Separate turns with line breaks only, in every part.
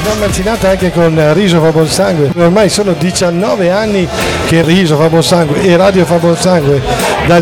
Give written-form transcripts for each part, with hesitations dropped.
Abbiamo macinato anche con Riso fa buon sangue. Ormai sono 19 anni che Riso fa buon sangue e Radio fa buon sangue dal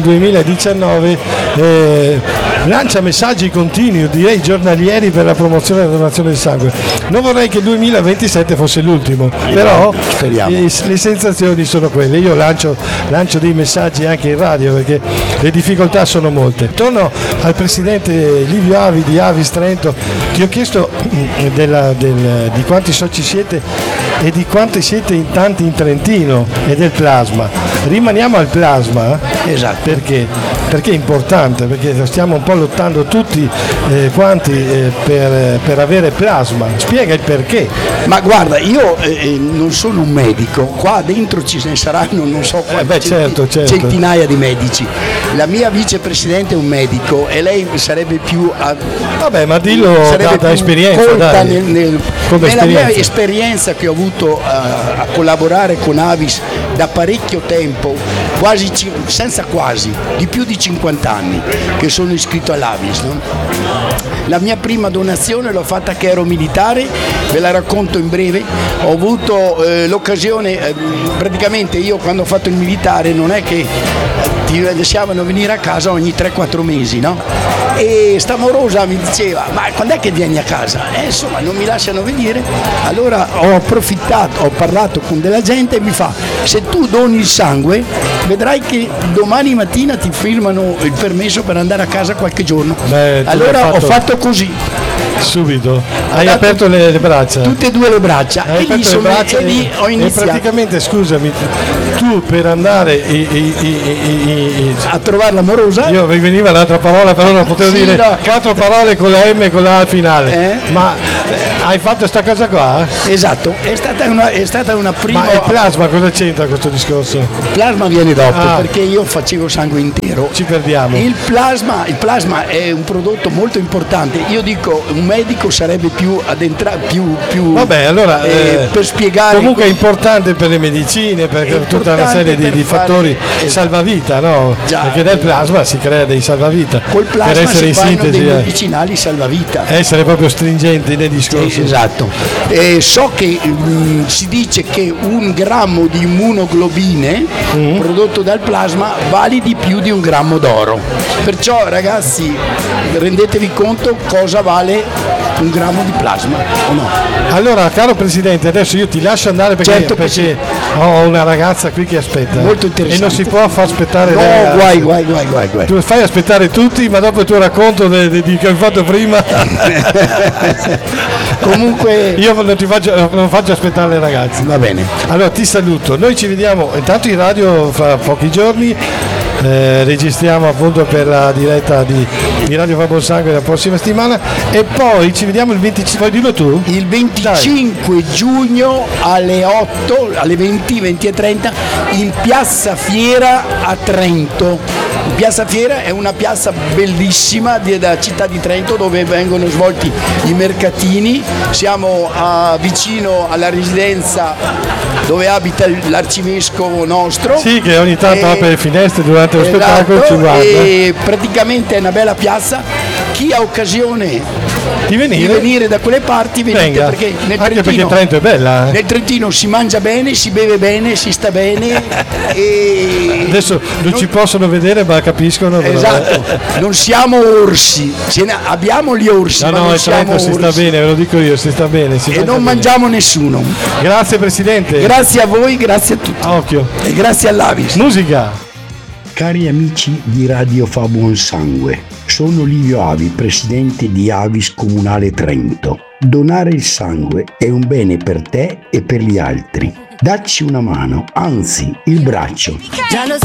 2019 lancia messaggi continui, direi giornalieri, per la promozione della donazione del sangue. Non vorrei che il 2027 fosse l'ultimo, però le sensazioni sono quelle. Io lancio dei messaggi anche in radio perché le difficoltà sono molte. Torno al presidente Livio Avi di Avis Trento, che ho chiesto di quanti soci siete e di quanti siete in tanti in Trentino e del plasma. Rimaniamo al plasma,
esatto.
Perché è importante, perché stiamo un po' lottando tutti quanti per avere plasma. Spiega il perché.
Ma guarda, io non sono un medico, qua dentro ci ne saranno non so quanti
certo.
centinaia di medici. La mia vicepresidente è un medico e lei sarebbe più
vabbè, ma dillo da esperienza,
nella mia esperienza che ho avuto a collaborare con Avis da parecchio tempo, di più di 50 anni che sono iscritto all'Avis, no? La mia prima donazione l'ho fatta che ero militare, ve la racconto in breve. Ho avuto l'occasione, praticamente io quando ho fatto il militare non è che ti lasciavano venire a casa ogni 3-4 mesi, no? E sta morosa mi diceva, ma quando è che vieni a casa? Insomma, non mi lasciano venire. Allora ho approfittato, ho parlato con della gente e mi fa, se tu doni il sangue vedrai che domani mattina ti firmano il permesso per andare a casa qualche giorno. Allora ho fatto così.
Subito hai aperto le braccia,
tutte e due le braccia, e lì ho iniziato.
E praticamente, scusami, tu per andare
a trovare l'amorosa,
io mi veniva l'altra parola però non potevo dire 4 parole con la M e con la A finale, ma hai fatto sta cosa qua?
Esatto, è stata una prima.
Ma il plasma cosa c'entra questo discorso?
Il plasma viene dopo, perché io facevo sangue intero.
Ci perdiamo.
Il plasma è un prodotto molto importante. Io dico, un medico sarebbe più
vabbè, allora
per spiegare.
Comunque è importante per le medicine, per tutta una serie di fattori salvavita, no?
Già,
perché dal plasma si crea dei salvavita.
Col plasma
per essere
si
in
fanno
sintesi,
dei medicinali salvavita.
Essere proprio stringenti nei discorsi.
Esatto. So che si dice che 1 grammo di immunoglobine prodotto dal plasma vale di più di 1 grammo d'oro. Perciò, ragazzi, rendetevi conto cosa vale 1 grammo di plasma, o no?
Allora, caro Presidente, adesso io ti lascio andare perché ho una ragazza qui che aspetta.
Molto interessante.
E non si può far aspettare.
No, guai.
Tu fai aspettare tutti, ma dopo il tuo racconto di che hai fatto prima.
Comunque
io non faccio aspettare le ragazze.
Va bene.
Allora ti saluto. Noi ci vediamo intanto in radio fra pochi giorni. Registriamo appunto per la diretta di Radio fa buon sangue la prossima settimana e poi ci vediamo il 25, vuoi dirlo tu?
Il 25 giugno alle 8, alle 20:30 in Piazza Fiera a Trento. Piazza Fiera è una piazza bellissima della città di Trento dove vengono svolti i mercatini. Siamo vicino alla residenza dove abita l'arcivescovo nostro.
Sì, che ogni tanto apre le finestre durante lo spettacolo, ci guarda.
E praticamente è una bella piazza. Chi ha occasione di venire da quelle parti, venite, perché nel
anche
Trentino,
perché Trento è bella.
Nel Trentino si mangia bene, si beve bene, si sta bene. E
adesso non ci possono vedere ma capiscono.
Esatto, non siamo orsi, abbiamo gli orsi.
No,
ma
il Trento si sta bene, ve lo dico io, si sta bene.
E non mangiamo nessuno.
Grazie Presidente.
Grazie a voi, grazie a tutti.
Occhio.
E grazie all'Avis.
Musica.
Cari amici di Radio Fa Buon Sangue, sono Livio Avi, presidente di Avis Comunale Trento. Donare il sangue è un bene per te e per gli altri. Dacci una mano, anzi il braccio.